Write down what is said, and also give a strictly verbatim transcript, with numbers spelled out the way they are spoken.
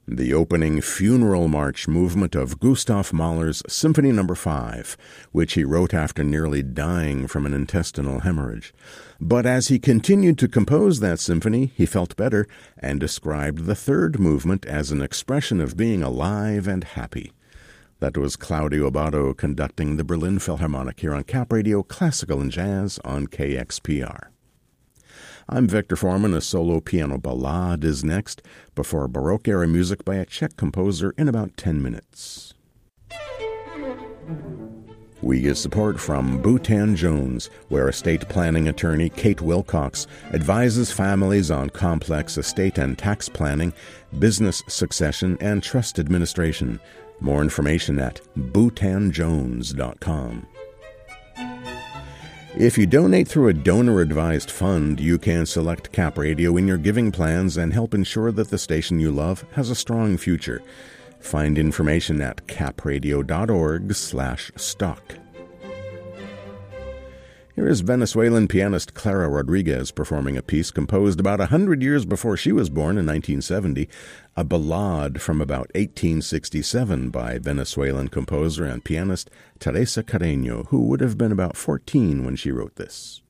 the opening funeral march movement of Gustav Mahler's Symphony Number five, which he wrote after nearly dying from an intestinal hemorrhage. But as he continued to compose that symphony, he felt better and described the third movement as an expression of being alive and happy. That was Claudio Abbado conducting the Berlin Philharmonic here on Cap Radio Classical and Jazz on K X P R. I'm Victor Foreman. A solo piano ballade is next, before Baroque-era music by a Czech composer in about ten minutes. We get support from Bhutan Jones, where estate planning attorney Kate Wilcox advises families on complex estate and tax planning, business succession, and trust administration. More information at bhutan jones dot com. If you donate through a donor-advised fund, you can select Cap Radio in your giving plans and help ensure that the station you love has a strong future. Find information at capradio.org slash stock. Here is Venezuelan pianist Clara Rodriguez performing a piece composed about a hundred years before she was born in nineteen seventy, a ballade from about eighteen sixty-seven by Venezuelan composer and pianist Teresa Carreño, who would have been about fourteen when she wrote this.